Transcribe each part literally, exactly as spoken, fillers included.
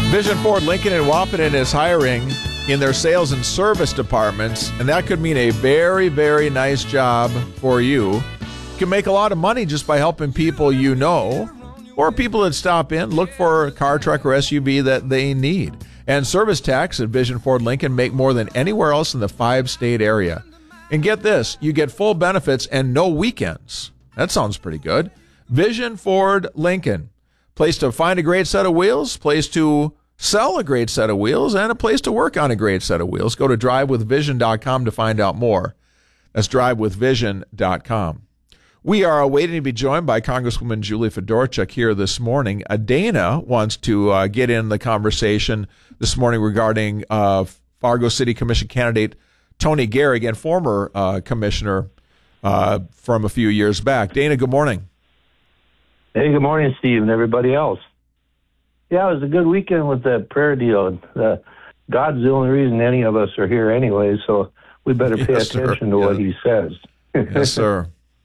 Vision Ford Lincoln in Wahpeton is hiring in their sales and service departments, and that could mean a very, very nice job for you. You can make a lot of money just by helping people you know, or people that stop in, look for a car, truck, or S U V that they need. And service techs at Vision Ford Lincoln make more than anywhere else in the five-state area. And get this, you get full benefits and no weekends. That sounds pretty good. Vision Ford Lincoln. Place to find a great set of wheels, place to sell a great set of wheels, and a place to work on a great set of wheels. Go to drive with vision dot com to find out more. That's drive with vision dot com. We are waiting to be joined by Congresswoman Julie Fedorchuk here this morning. Uh, Dana wants to uh, get in the conversation this morning regarding uh, Fargo City Commission candidate Tony Gehrig and former uh, commissioner uh, from a few years back. Dana, good morning. Hey, good morning, Steve, and everybody else. Yeah, it was a good weekend with that prayer deal. Uh, God's the only reason any of us are here anyway, so we better pay yes, attention sir. to yeah. what he says. Yes, sir.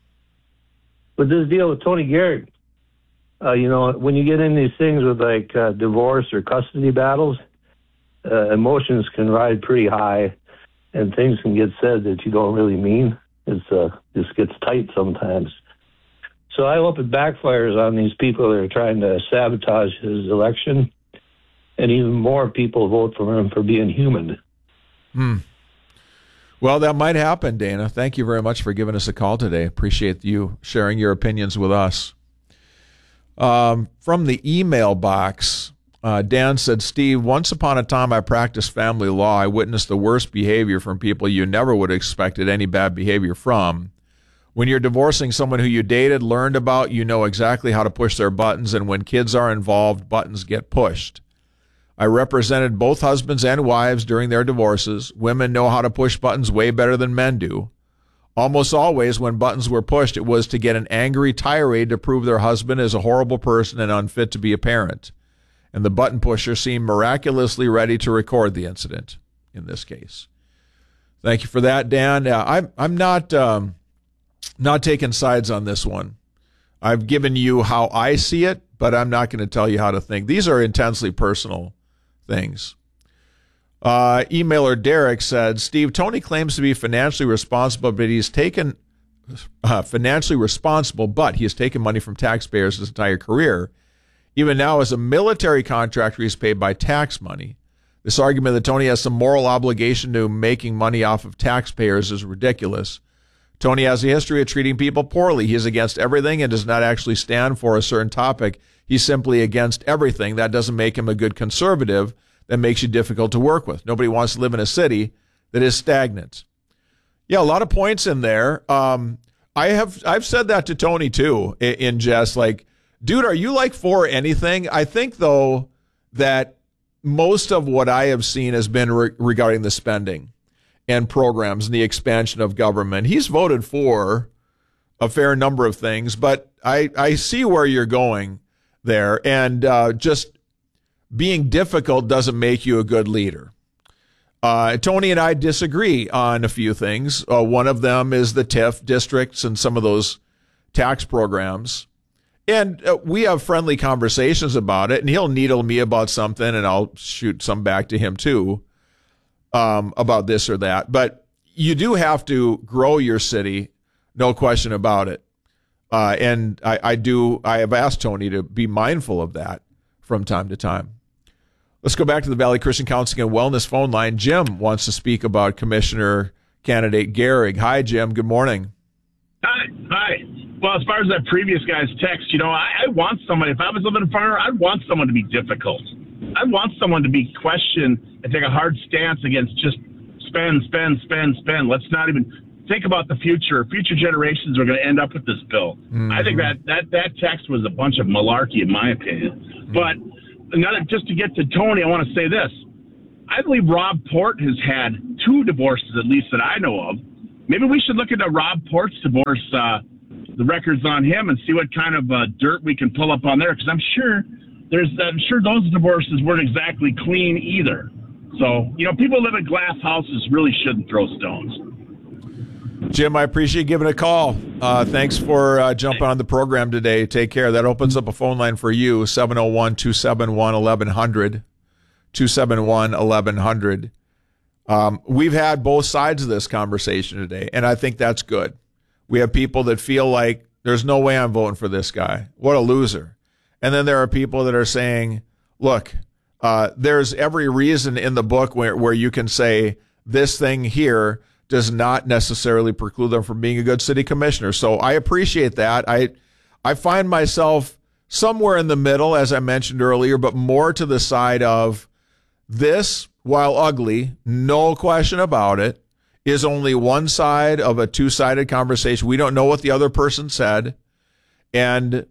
But this deal with Tony Gehrig, uh, you know, when you get in these things with like uh, divorce or custody battles, uh, emotions can ride pretty high, and things can get said that you don't really mean. It's uh, just gets tight sometimes. So I hope it backfires on these people that are trying to sabotage his election, and even more people vote for him for being human. Hmm. Well, that might happen, Dana. Thank you very much for giving us a call today. Appreciate you sharing your opinions with us. Um, from the email box, uh, Dan said, Steve, once upon a time I practiced family law. I witnessed the worst behavior from people you never would have expected any bad behavior from. When you're divorcing someone who you dated, learned about, you know exactly how to push their buttons, and when kids are involved, buttons get pushed. I represented both husbands and wives during their divorces. Women know how to push buttons way better than men do. Almost always when buttons were pushed, it was to get an angry tirade to prove their husband is a horrible person and unfit to be a parent. And the button pusher seemed miraculously ready to record the incident in this case. Thank you for that, Dan. Uh, I'm, I'm not... Um, Not taking sides on this one. I've given you how I see it, but I'm not going to tell you how to think. These are intensely personal things. Uh, emailer Derek said, Steve, Tony claims to be financially responsible, but he's taken uh, financially responsible, but he has taken money from taxpayers his entire career. Even now, as a military contractor, he's paid by tax money. This argument that Tony has some moral obligation to making money off of taxpayers is ridiculous. Tony has a history of treating people poorly. He is against everything and does not actually stand for a certain topic. He's simply against everything. That doesn't make him a good conservative. That makes you difficult to work with. Nobody wants to live in a city that is stagnant. Yeah, a lot of points in there. Um, I have I've said that to Tony too, in, in jest, like, dude, are you like for anything? I think though that most of what I have seen has been re- regarding the spending and programs and the expansion of government. He's voted for a fair number of things, but I, I see where you're going there. And uh, just being difficult doesn't make you a good leader. Uh, Tony and I disagree on a few things. Uh, one of them is the T I F districts and some of those tax programs. And uh, we have friendly conversations about it, and he'll needle me about something, and I'll shoot some back to him too. Um, about this or that, but you do have to grow your city, no question about it. Uh, and I, I do, I have asked Tony to be mindful of that from time to time. Let's go back to the Valley Christian Counseling and Wellness phone line. Jim wants to speak about Commissioner candidate Gehrig. Hi, Jim. Good morning. Hi. Hi. Well, as far as that previous guy's text, you know, I, I want someone, if I was living in Fargo, I'd want someone to be difficult. I want someone to be questioned and take a hard stance against just spend, spend, spend, spend. Let's not even think about the future. Future generations are going to end up with this bill. Mm-hmm. I think that, that, that text was a bunch of malarkey, in my opinion. Mm-hmm. But another, just to get to Tony, I want to say this. I believe Rob Port has had two divorces, at least that I know of. Maybe we should look into Rob Port's divorce, uh, the records on him, and see what kind of uh, dirt we can pull up on there, because I'm sure there's, I'm sure those divorces weren't exactly clean either. So, you know, people who live in glass houses really shouldn't throw stones. Jim, I appreciate you giving a call. Uh, thanks for uh, jumping on the program today. Take care. That opens up a phone line for you, seven oh one, two seven one, eleven hundred. two seven one, eleven hundred. Um, we've had both sides of this conversation today, and I think that's good. We have people that feel like there's no way I'm voting for this guy. What a loser. And then there are people that are saying, look, uh, there's every reason in the book where, where you can say this thing here does not necessarily preclude them from being a good city commissioner. So I appreciate that. I I find myself somewhere in the middle, as I mentioned earlier, but more to the side of this, while ugly, no question about it, is only one side of a two-sided conversation. We don't know what the other person said, and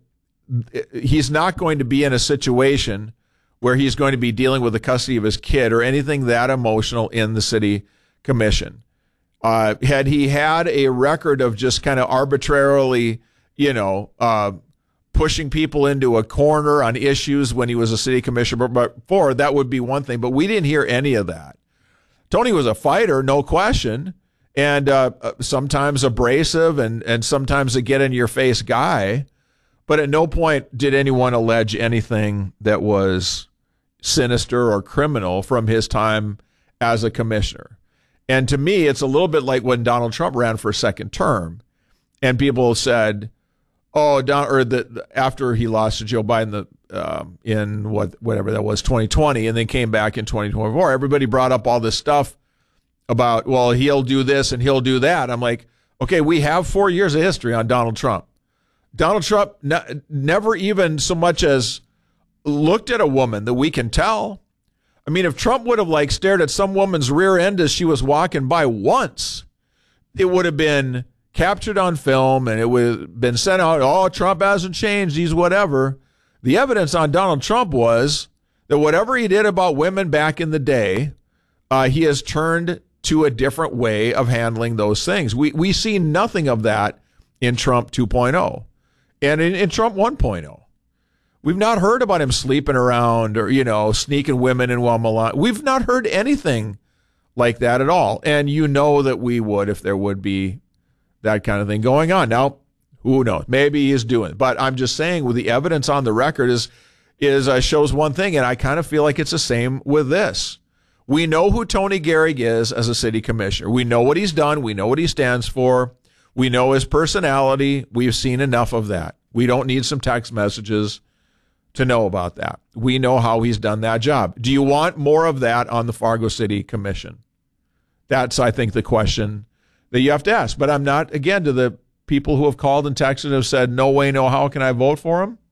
he's not going to be in a situation where he's going to be dealing with the custody of his kid or anything that emotional in the city commission. Uh, had he had a record of just kind of arbitrarily, you know, uh, pushing people into a corner on issues when he was a city commissioner before, that would be one thing. But we didn't hear any of that. Tony was a fighter, no question, and uh, sometimes abrasive and, and sometimes a get-in-your-face guy. But at no point did anyone allege anything that was sinister or criminal from his time as a commissioner. And to me, it's a little bit like when Donald Trump ran for a second term, and people said, "Oh, Don," or the, after he lost to Joe Biden the, um, in what whatever that was, twenty twenty, and then came back in twenty twenty-four. Everybody brought up all this stuff about, well, he'll do this and he'll do that. I'm like, okay, we have four years of history on Donald Trump. Donald Trump ne- never even so much as looked at a woman that we can tell. I mean, if Trump would have like stared at some woman's rear end as she was walking by once, it would have been captured on film and it would have been sent out. Oh, Trump hasn't changed. He's whatever. The evidence on Donald Trump was that whatever he did about women back in the day, uh, he has turned to a different way of handling those things. We we see nothing of that in Trump two point oh and in, in Trump one point oh. We've not heard about him sleeping around or, you know, sneaking women in while Milan. We've not heard anything like that at all. And you know that we would if there would be that kind of thing going on. Now, who knows? Maybe he is doing it. But I'm just saying, with the evidence on the record is is uh, shows one thing, and I kind of feel like it's the same with this. We know who Tony Gehrig is as a city commissioner. We know what he's done. We know what he stands for. We know his personality. We've seen enough of that. We don't need some text messages to know about that. We know how he's done that job. Do you want more of that on the Fargo City Commission? That's, I think, the question that you have to ask. But I'm not, again, to the people who have called and texted and have said, no way, no how can I vote for him?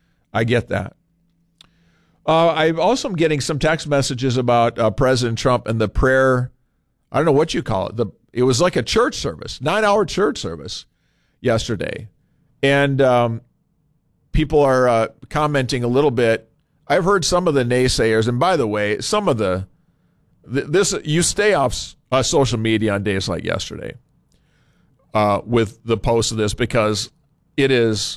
I get that. Uh, I also am getting some text messages about uh, President Trump and the prayer. I don't know what you call it. The It was like a church service, nine-hour church service yesterday. And um, people are uh, commenting a little bit. I've heard some of the naysayers, and by the way, some of the th- this you stay off uh, social media on days like yesterday uh, with the post of this, because it is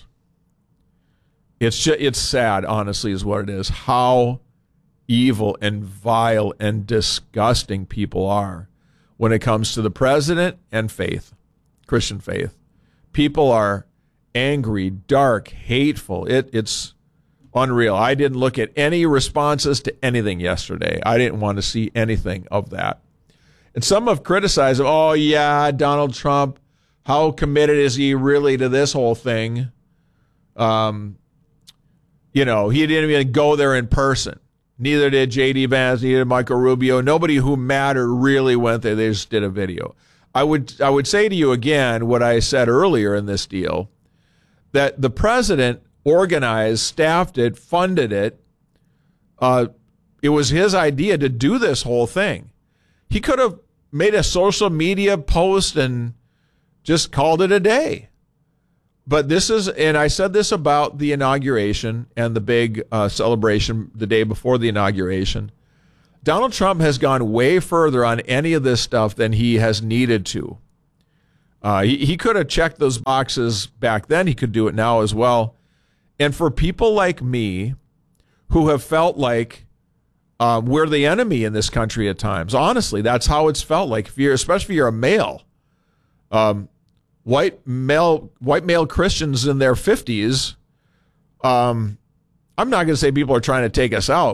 it's just, it's sad, honestly, is what it is. How evil and vile and disgusting people are when it comes to the president and faith, Christian faith. People are angry, dark, hateful. It, it's unreal. I didn't look at any responses to anything yesterday. I didn't want to see anything of that. And some have criticized him. Oh, yeah, Donald Trump, how committed is he really to this whole thing? Um, you know, he didn't even go there in person. Neither did J D Vance, neither did Michael Rubio. Nobody who mattered really went there. They just did a video. I would I would say to you again what I said earlier in this deal, that the president organized, staffed it, funded it. Uh, it was his idea to do this whole thing. He could have made a social media post and just called it a day. But this is, and I said this about the inauguration and the big uh, celebration the day before the inauguration. Donald Trump has gone way further on any of this stuff than he has needed to. Uh, he, he could have checked those boxes back then. He could do it now as well. And for people like me who have felt like uh, we're the enemy in this country at times, honestly, that's how it's felt like, if you're, especially if you're a male. Um, white male white male Christians in their fifties, um, I'm not going to say people are trying to take us out, but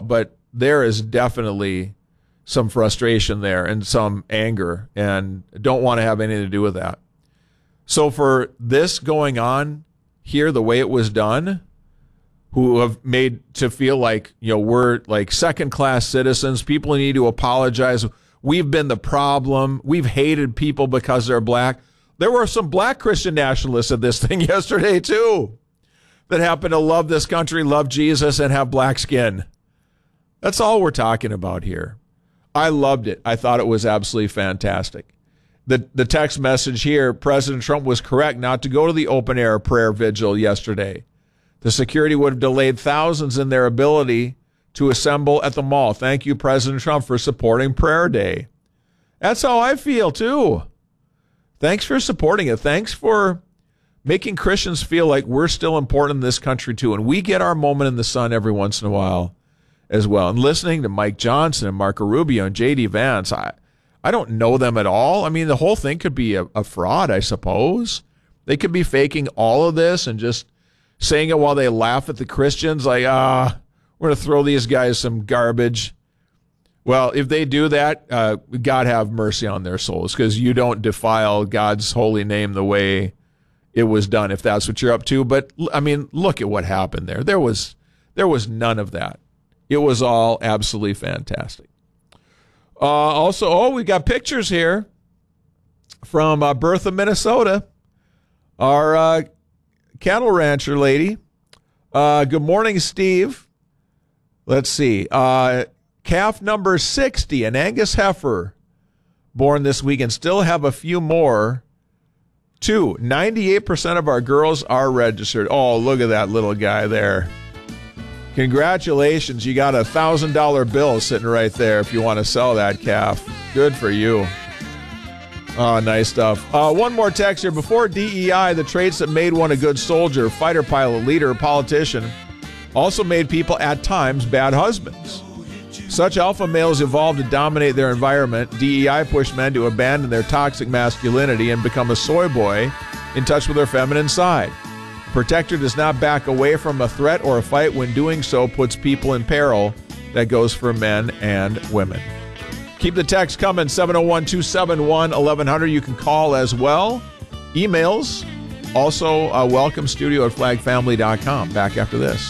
there is definitely some frustration there and some anger, and don't want to have anything to do with that. So for this going on here, the way it was done, who have made to feel like, you know, we're like second-class citizens, people need to apologize. We've been the problem. We've hated people because they're black. There were some black Christian nationalists at this thing yesterday, too, that happen to love this country, love Jesus, and have black skin. That's all we're talking about here. I loved it. I thought it was absolutely fantastic. The the text message here, President Trump was correct not to go to the open-air prayer vigil yesterday. The security would have delayed thousands in their ability to assemble at the mall. Thank you, President Trump, for supporting Prayer Day. That's how I feel, too. Thanks for supporting it. Thanks for making Christians feel like we're still important in this country, too. And we get our moment in the sun every once in a while as well. And listening to Mike Johnson and Marco Rubio and J D Vance, I, I don't know them at all. I mean, the whole thing could be a, a fraud, I suppose. They could be faking all of this and just saying it while they laugh at the Christians, like, ah, we're going to throw these guys some garbage. Well, if they do that, uh, God have mercy on their souls, because you don't defile God's holy name the way it was done, if that's what you're up to. But, I mean, look at what happened there. There was, there was none of that. It was all absolutely fantastic. Uh, also, oh, we got pictures here from uh, Bertha, Minnesota. Our uh, cattle rancher lady. Uh, good morning, Steve. Let's see. Uh, calf number sixty, an Angus heifer, born this week, and still have a few more. Two, ninety-eight percent of our girls are registered. Oh, look at that little guy there. Congratulations. You got a one thousand dollar bill sitting right there if you want to sell that calf. Good for you. Oh, nice stuff. Uh, one more text here. Before D E I, the traits that made one a good soldier, fighter pilot, leader, politician, also made people at times bad husbands. Such alpha males evolved to dominate their environment. D E I pushed men to abandon their toxic masculinity and become a soy boy in touch with their feminine side. A protector does not back away from a threat or a fight. When doing so, puts people in peril. That goes for men and women. Keep the text coming, seven oh one, two seven one, eleven hundred. You can call as well. Emails, also uh, welcome studio at flag family dot com. Back after this.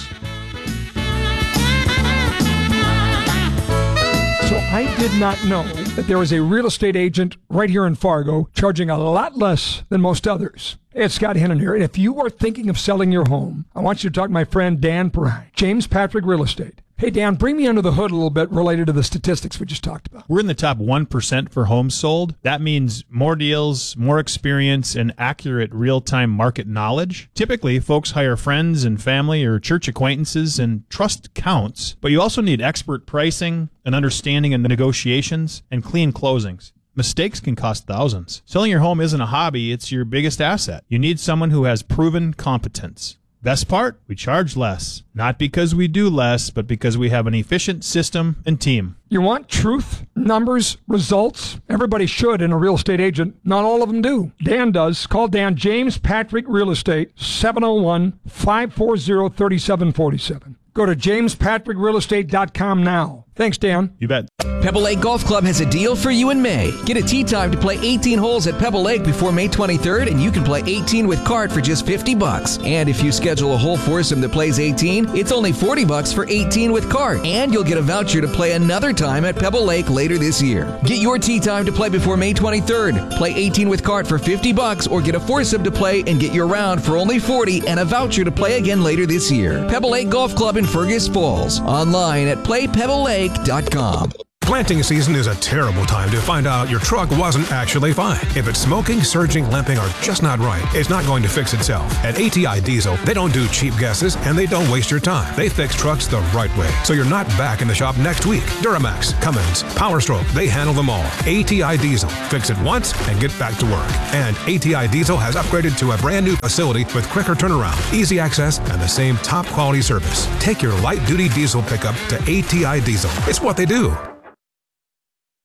So I did not know that there was a real estate agent right here in Fargo charging a lot less than most others. Hey, it's Scott Hennon here. And if you are thinking of selling your home, I want you to talk to my friend Dan Perrine, James Patrick Real Estate. Hey, Dan, bring me under the hood a little bit related to the statistics we just talked about. We're in the top one percent for homes sold. That means more deals, more experience, and accurate real-time market knowledge. Typically, folks hire friends and family or church acquaintances, and trust counts. But you also need expert pricing, an understanding of negotiations, and clean closings. Mistakes can cost thousands. Selling your home isn't a hobby, it's your biggest asset. You need someone who has proven competence. Best part? We charge less. Not because we do less, but because we have an efficient system and team. You want truth, numbers, results? Everybody should in a real estate agent. Not all of them do. Dan does. Call Dan, James Patrick Real Estate, seven oh one, five four zero, three seven four seven. Go to james patrick real estate dot com now. Thanks, Dan. You bet. Pebble Lake Golf Club has a deal for you in May. Get a tee time to play eighteen holes at Pebble Lake before May twenty-third, and you can play eighteen with cart for just fifty bucks. And if you schedule a whole foursome that plays eighteen, it's only forty bucks for eighteen with cart. And you'll get a voucher to play another time at Pebble Lake later this year. Get your tee time to play before May twenty-third. Play eighteen with cart for fifty bucks, or get a foursome to play and get your round for only forty and a voucher to play again later this year. Pebble Lake Golf Club in Fergus Falls. Online at play pebble lake dot com. Planting season is a terrible time to find out your truck wasn't actually fine. If it's smoking, surging, limping, or just not right, it's not going to fix itself. At A T I Diesel, they don't do cheap guesses and they don't waste your time. They fix trucks the right way, so you're not back in the shop next week. Duramax, Cummins, Power Stroke, they handle them all. A T I Diesel. Fix it once and get back to work. And A T I Diesel has upgraded to a brand new facility with quicker turnaround, easy access, and the same top quality service. Take your light duty diesel pickup to A T I Diesel. It's what they do.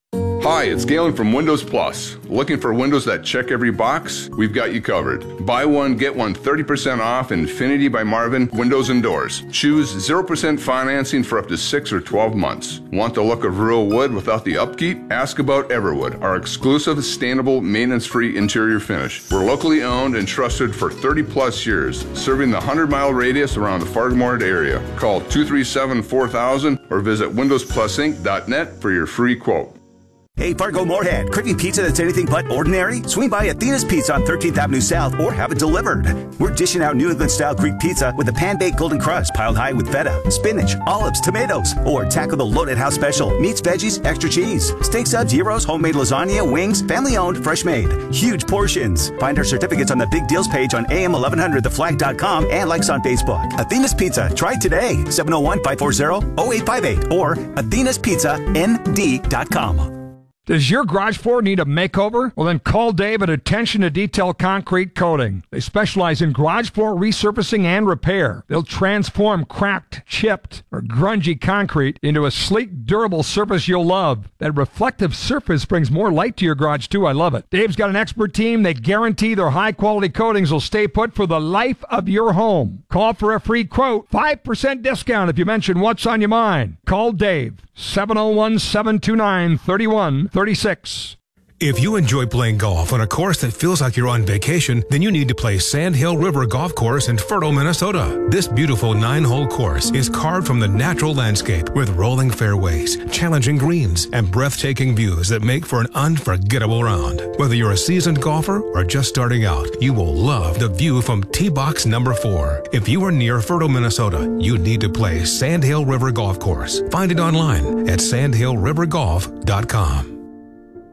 Hi, it's Galen from Windows Plus. Looking for windows that check every box? We've got you covered. Buy one, get one thirty percent off Infinity by Marvin Windows and Doors. Choose zero percent financing for up to six or twelve months. Want the look of real wood without the upkeep? Ask about Everwood, our exclusive, sustainable, maintenance-free interior finish. We're locally owned and trusted for thirty plus years, serving the one hundred mile radius around the Fargo-Moorhead area. Call two three seven, four thousand or visit windows plus inc dot net for your free quote. Hey, Fargo Moorhead, craving pizza that's anything but ordinary? Swing by Athena's Pizza on thirteenth Avenue South or have it delivered. We're dishing out New England-style Greek pizza with a pan-baked golden crust piled high with feta, spinach, olives, tomatoes. Or tackle the loaded house special, meats, veggies, extra cheese. Steak subs, gyros, homemade lasagna, wings, family-owned, fresh-made. Huge portions. Find our certificates on the Big Deals page on A M eleven hundred the flag dot com and like us on Facebook. Athena's Pizza. Try it today. seven oh one, five four zero, oh eight five eight or athenas pizza n d dot com. Does your garage floor need a makeover? Well, then call Dave at Attention to Detail Concrete Coating. They specialize in garage floor resurfacing and repair. They'll transform cracked, chipped, or grungy concrete into a sleek, durable surface you'll love. That reflective surface brings more light to your garage, too. I love it. Dave's got an expert team. They guarantee their high-quality coatings will stay put for the life of your home. Call for a free quote. five percent discount if you mention what's on your mind. Call Dave. seven oh one, seven two nine, three one three six. If you enjoy playing golf on a course that feels like you're on vacation, then you need to play Sand Hill River Golf Course in Fertile, Minnesota. This beautiful nine-hole course is carved from the natural landscape with rolling fairways, challenging greens, and breathtaking views that make for an unforgettable round. Whether you're a seasoned golfer or just starting out, you will love the view from tee box number four. If you are near Fertile, Minnesota, you need to play Sand Hill River Golf Course. Find it online at sand hill river golf dot com.